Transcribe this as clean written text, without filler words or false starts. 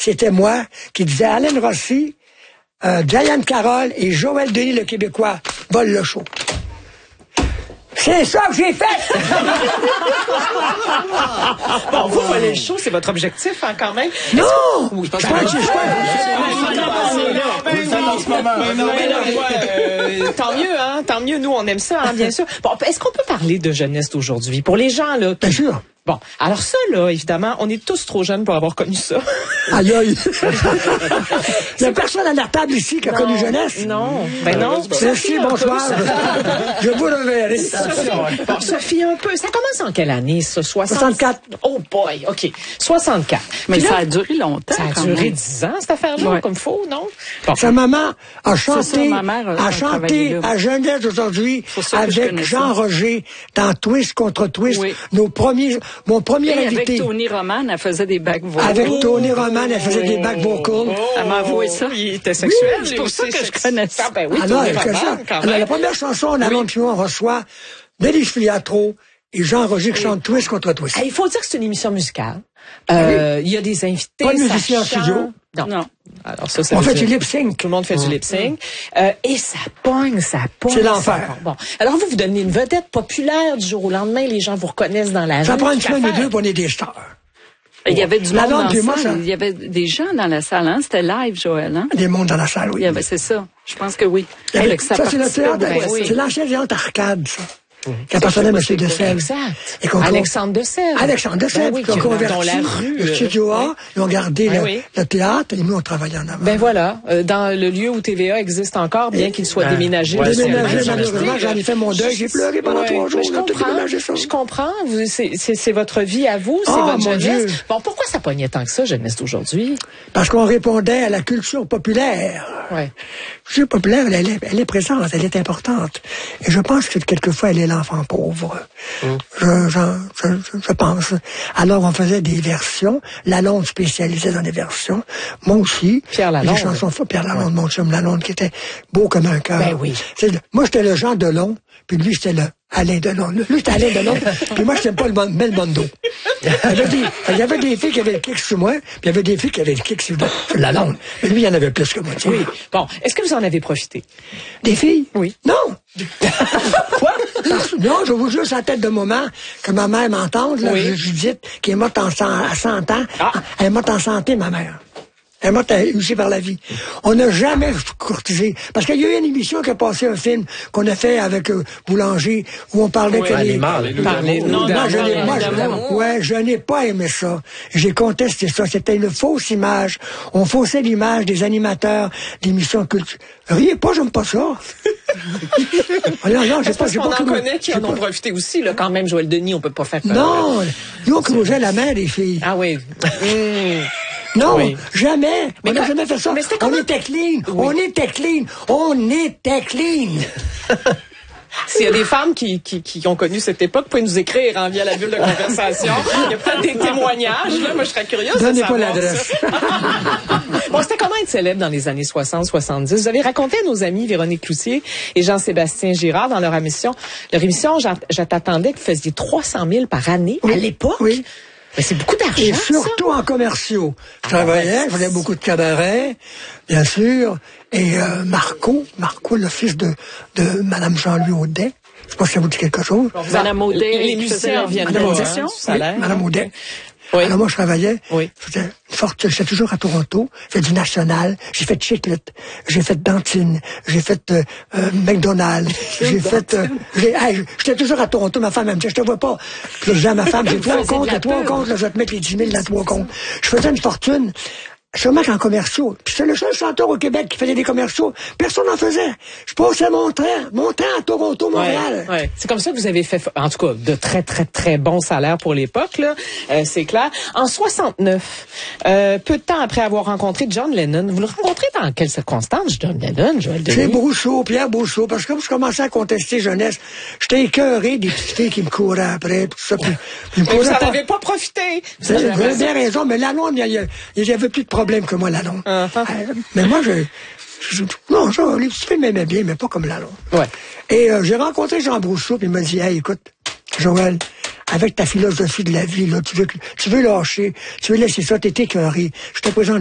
c'était moi qui disais Alain Rossi, Diane Carole et Joël Denis, le Québécois, volent le show. C'est ça que j'ai fait! Bon, vous voler le show, c'est votre objectif, hein, quand même? Non! Oui, je pense que tant mieux, hein? Tant mieux, nous, on aime ça, hein, bien sûr. Bon, est-ce qu'on peut parler de jeunesse d'aujourd'hui? Pour les gens, là. Bien sûr. Bon, alors ça, là, évidemment, on est tous trop jeunes pour avoir connu ça. Aïe, aïe. Il n'y a personne à la table ici qui a connu jeunesse. Non, ben non. Merci, bonsoir. Je vous reverrai. Bon, Sophie, un peu. Ça commence en quelle année, ça? 64. Oh boy, OK. 64. Mais puis là, ça a duré longtemps. ça a duré 10 ans, cette affaire-là, Ouais. comme faux, non? Bon. Sa maman a chanté, ça, ma mère a travaillé là. à Jeunesse aujourd'hui C'est ça que je avec connais Jean ça. Roger dans Twist contre Twist. Oui. Mon premier Et avec invité. Tony Roman, elle faisait des back vocals. Avec Tony Roman, elle faisait des back vocals. Elle m'a avoué ça. Il était sexuel. Oui, c'est pour ça que je connais ça. Ah, ben oui, Alors, Tony que Roman, ça. quand Alors, même. la première chanson, on annonce puis on reçoit Denis Filiatro et Jean Roger qui chantent Twist contre Twist. Il faut dire que c'est une émission musicale. Oui. Il y a des invités. Pas de ça musicien en chante. studio. Non. Alors ça On veut fait dire- du lip sync. Tout le monde fait du lip sync. Et ça pogne. C'est l'enfer. ça pogne. Bon. Alors vous devenez une vedette populaire du jour au lendemain. Les gens vous reconnaissent dans la rue. Ça prend une toute semaine ou l'affaire. deux pour on est des stars. Il y avait du La monde langue, dans puis la moi, salle. ça- Il y avait des gens dans la salle, hein? C'était live, Joël, hein? Des mondes dans la salle, oui. Il y avait, c'est ça. Je pense que oui. Il y avait- Avec sa ça, c'est le participait théâtre. beaucoup à ça. C'est l'ancien théâtre arcade, ça. Qui appartenait à M. de Sèvres. Exact. Et qu'on- Alexandre de Sèvres. Alexandre de Sèvres, Ben oui, qui ont dans converti la rue. le studio A, ils ont gardé Ben oui. le théâtre, et nous, on travaillait en avant. Ben voilà, dans le lieu où TVA existe encore, bien qu'il soit déménagé. Ouais, déménagé, récemment. malheureusement, j'en ai fait mon deuil, j'ai pleuré pendant 3 jours, Je on a tout comprends, déménagé ça. je comprends. C'est votre vie à vous, c'est Oh, votre mon jeunesse. Dieu. Bon, pourquoi ça pognait tant que ça, jeunesse d'aujourd'hui? Parce qu'on répondait à la culture populaire. Ouais. La culture populaire, elle est présente, elle est importante. Et je pense que quelquefois, elle est l'enfant pauvre. Je pense. Alors, on faisait des versions. Lalonde spécialisait dans des versions. Moi aussi. Pierre Lalonde. Des chansons fortes. Pierre Lalonde, mon chum Lalonde, qui était beau comme un cœur. Ben oui. Moi, j'étais le Jean Delon, puis lui, c'était le Alain Delon. Lui, c'était Alain Delon, puis moi, j'étais pas le Belmondo. Il y avait des filles qui avaient le kick sur moi, puis il y avait des filles qui avaient le kick sur Lalonde. Mais lui, il y en avait plus que moi. tu sais. Oui. Bon, est-ce que vous en avez profité? Des filles? Oui. Non! Quoi? Non, je vous jure, c'est la tête de moment que ma mère m'entende, là, Oui. Judith, qui est morte à 100 ans. Ah. Elle est morte en santé, ma mère. Elle est morte aussi par la vie. On n'a jamais courtisé. Parce qu'il y a eu une émission qui a passé un film qu'on a fait avec Boulanger, où on parlait que les... Parlez-nous je n'ai pas aimé ça. J'ai contesté ça. C'était une fausse image. On faussait l'image des animateurs d'émissions culturelles. Riez pas, j'aime pas ça. Non, j'ai Parce qu'on en connaît qui en ont profité aussi, là, quand même, Joël Denis, on peut pas faire... Non, nous, on creusait la main des filles. Ah oui. Non, Oui. jamais. Mais On n'a quand- jamais fait ça. mais c'était On comment- était clean. On était clean. On était clean. S'il y a des femmes qui ont connu cette époque, vous pouvez nous écrire hein, via la bulle de conversation. Il y a peut-être des témoignages. Là. Moi, je serais curieuse de Donnez savoir pas l'adresse. ça. Bon, c'était comment être célèbre dans les années 60-70? Vous avez raconté à nos amis Véronique Cloutier et Jean-Sébastien Girard dans leur émission, je t'attendais que vous faisiez 300 000 par année à l'époque. Oui. Mais c'est beaucoup d'argent, Et ça. surtout en commerciaux. Je travaillais, je faisais beaucoup de cabarets, bien sûr. Et Marco, le fils de Madame Jean-Louis Audet. Je sais pas si ça vous dit quelque chose. Madame Audet, Les qui musiciens faisait reviennent la pas, musician. hein, du salaire. Madame Audet. Oui. Alors moi, je travaillais. Oui. J'étais j'étais toujours à Toronto. J'ai fait du national. J'ai fait Chiclet. J'ai fait Dantine. J'ai fait McDonald's. J'ai fait... j'étais toujours à Toronto. Ma femme, elle me dit, je te vois pas. Puis là, je dis à ma femme, j'ai 3 comptes, là, je vais te mettre les 10 000 dans 3 comptes. Je faisais une fortune. Sûrement qu'en commerciaux. Puis c'est le seul chanteur au Québec qui faisait des commerciaux. Personne n'en faisait. Je passais mon train à Toronto, Montréal. Ouais. C'est comme ça que vous avez fait, en tout cas, de très, très, très bons salaires pour l'époque, là. C'est clair. En 69, peu de temps après avoir rencontré John Lennon, vous le rencontrez dans quelles circonstances, John Lennon, Joël Denis? C'est Brousseau, Pierre Brousseau, parce que comme je commençais à contester jeunesse, j'étais écœuré des petites filles qui me couraient après, tout ça. Puis Mais vous n'en avez pas profité. Vous avez bien raison, mais Lalonde, il y avait plus de problème que moi, Lalonde. Mais moi, non, les petites filles m'aimaient bien, mais pas comme Lalonde. Ouais. Et j'ai rencontré Jean Brousseau, puis il m'a dit, hey, écoute, Joël, avec ta philosophie de la vie, là, tu veux lâcher, tu veux laisser ça, t'es écœuré. Je te présente